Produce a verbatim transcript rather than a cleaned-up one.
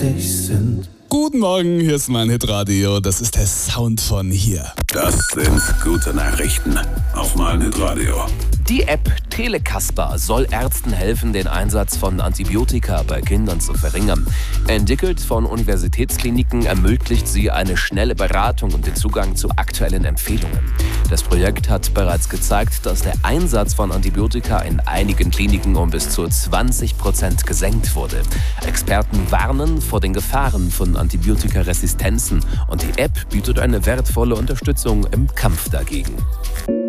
dich sind. Guten Morgen, hier ist mein Hitradio. Das ist der Sound von hier. Das sind gute Nachrichten auf mein Hitradio. Die App Telekasper soll Ärzten helfen, den Einsatz von Antibiotika bei Kindern zu verringern. Entwickelt von Universitätskliniken ermöglicht sie eine schnelle Beratung und den Zugang zu aktuellen Empfehlungen. Das Projekt hat bereits gezeigt, dass der Einsatz von Antibiotika in einigen Kliniken um bis zu zwanzig Prozent gesenkt wurde. Experten warnen vor den Gefahren von Antibiotikaresistenzen und die App bietet eine wertvolle Unterstützung im Kampf dagegen.